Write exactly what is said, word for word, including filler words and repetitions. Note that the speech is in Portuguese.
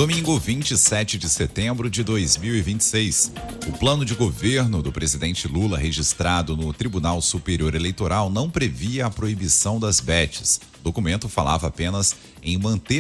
Domingo, vinte e sete de setembro de dois mil e vinte e seis. O plano de governo do presidente Lula, registrado no Tribunal Superior Eleitoral, não previa a proibição das bets. O documento falava apenas em manter